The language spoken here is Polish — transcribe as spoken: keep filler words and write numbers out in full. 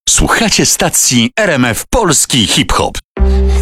Słuchacie stacji R M F Polski Hip Hop.